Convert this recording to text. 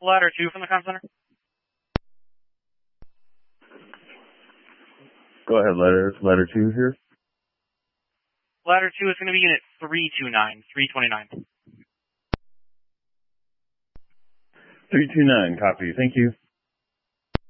Ladder 2 from the comm center. Go ahead, ladder 2 here. Ladder 2 is going to be unit 329. 329, copy. Thank you.